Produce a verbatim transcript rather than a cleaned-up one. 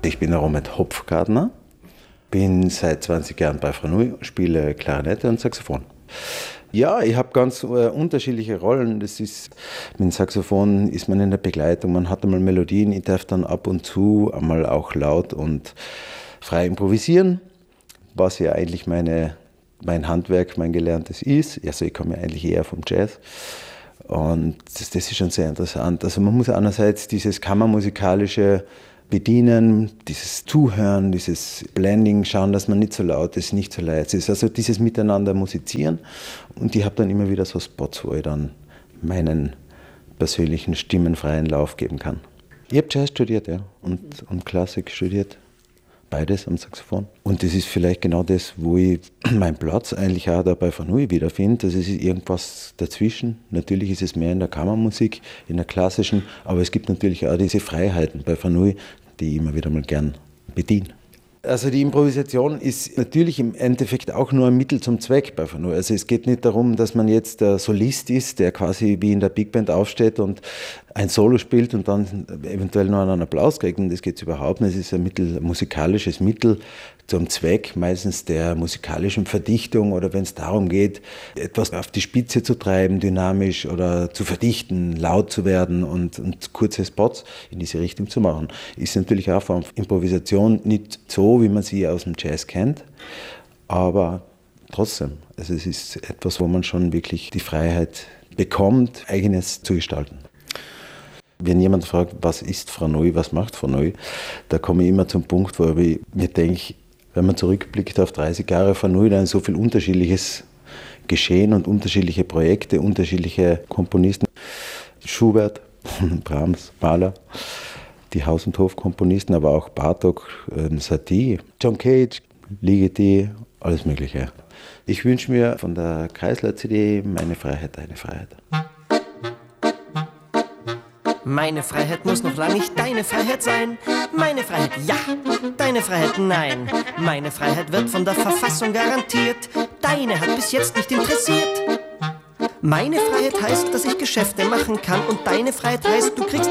Ich bin der Robert Hopfgartner, bin seit zwanzig Jahren bei Franui, spiele Klarinette und Saxophon. Ja, ich habe ganz äh, unterschiedliche Rollen. Das ist, mit dem Saxophon ist man in der Begleitung, man hat einmal Melodien, ich darf dann ab und zu einmal auch laut und frei improvisieren, was ja eigentlich meine, mein Handwerk, mein Gelerntes ist. Also ich komme ja eigentlich eher vom Jazz. Und das, das ist schon sehr interessant. Also man muss einerseits dieses kammermusikalische bedienen, dieses Zuhören, dieses Blending, schauen, dass man nicht so laut ist, nicht so leise ist. Also dieses Miteinander musizieren. Und ich habe dann immer wieder so Spots, wo ich dann meinen persönlichen stimmenfreien Lauf geben kann. Ich habe Jazz studiert, ja, und, und Klassik studiert. Beides am Saxophon. Und das ist vielleicht genau das, wo ich meinen Platz eigentlich auch da bei Franui wiederfinde. Das ist irgendwas dazwischen. Natürlich ist es mehr in der Kammermusik, in der klassischen, aber es gibt natürlich auch diese Freiheiten bei Franui, die ich immer wieder mal gern bediene. Also die Improvisation ist natürlich im Endeffekt auch nur ein Mittel zum Zweck bei Franui. Also es geht nicht darum, dass man jetzt der Solist ist, der quasi wie in der Big Band aufsteht und ein Solo spielt und dann eventuell noch einen Applaus kriegt. Und das geht überhaupt nicht. Es ist ein Mittel, ein musikalisches Mittel zum Zweck, meistens der musikalischen Verdichtung oder wenn es darum geht, etwas auf die Spitze zu treiben, dynamisch oder zu verdichten, laut zu werden und, und kurze Spots in diese Richtung zu machen. Ist natürlich auch von Improvisation nicht so, wie man sie aus dem Jazz kennt, aber trotzdem, also es ist etwas, wo man schon wirklich die Freiheit bekommt, Eigenes zu gestalten. Wenn jemand fragt, was ist Franui, was macht Franui, da komme ich immer zum Punkt, wo ich mir denke, wenn man zurückblickt auf dreißig Jahre Franui, dann ist so viel Unterschiedliches geschehen und unterschiedliche Projekte, unterschiedliche Komponisten. Schubert, Brahms, Mahler, die Haus- und Hofkomponisten, aber auch Bartók, Satie, John Cage, Ligeti, alles Mögliche. Ich wünsche mir von der Kreisler-C D meine Freiheit, deine Freiheit. Meine Freiheit muss noch lange nicht deine Freiheit sein. Meine Freiheit ja, deine Freiheit nein. Meine Freiheit wird von der Verfassung garantiert. Deine hat bis jetzt nicht interessiert. Meine Freiheit heißt, dass ich Geschäfte machen kann und deine Freiheit heißt, du kriegst